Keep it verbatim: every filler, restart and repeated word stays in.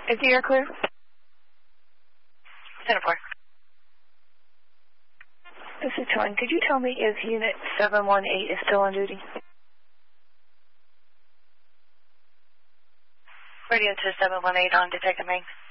Is the air clear? Center four. This is Torn. Could you tell me if Unit seven one eight is still on duty? Radio to seven one eight on detected main.